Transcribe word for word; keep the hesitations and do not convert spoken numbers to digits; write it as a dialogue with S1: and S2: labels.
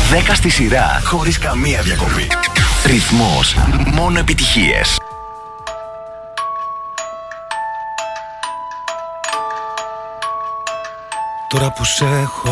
S1: δέκα στη σειρά, χωρίς καμία διακοπή. Ρυθμός, μόνο επιτυχίες.
S2: Τώρα που σε έχω